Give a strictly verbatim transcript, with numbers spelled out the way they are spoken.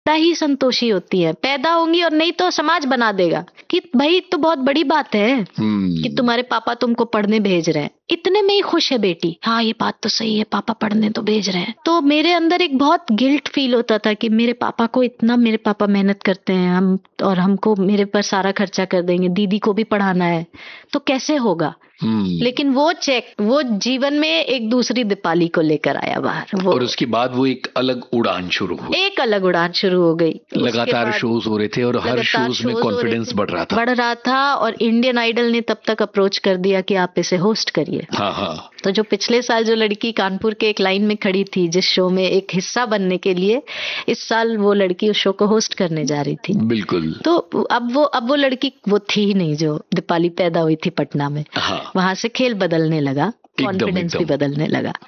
ही संतोषी होती है, पैदा होंगी और नहीं तो समाज बना देगा कि भाई तो बहुत बड़ी बात है कि तुम्हारे पापा तुमको पढ़ने भेज रहे हैं, इतने में ही खुश है बेटी। हाँ ये बात तो सही है, पापा पढ़ने तो भेज रहे हैं। तो मेरे अंदर एक बहुत गिल्ट फील होता था कि मेरे पापा को इतना, मेरे पापा मेहनत करते हैं हम और हमको मेरे पर सारा खर्चा कर देंगे, दीदी को भी पढ़ाना है तो कैसे होगा। लेकिन वो चेक वो जीवन में एक दूसरी दीपाली को लेकर आया बाहर, और उसके बाद वो एक अलग उड़ान शुरू हुई, एक अलग उड़ान शुरू हो गई। लगातार शोज हो रहे थे और हर शोज में कॉन्फिडेंस बढ़ रहा था बढ़ रहा था और इंडियन आइडल ने तब तक अप्रोच कर दिया कि आप इसे होस्ट करिए। हाँ हाँ। तो जो पिछले साल जो लड़की कानपुर के एक लाइन में खड़ी थी जिस शो में एक हिस्सा बनने के लिए, इस साल वो लड़की उस शो को होस्ट करने जा रही थी। बिल्कुल। तो अब वो अब वो लड़की वो थी ही नहीं जो दीपाली पैदा हुई थी पटना में। हाँ। वहां से खेल बदलने लगा, कॉन्फिडेंस भी बदलने लगा।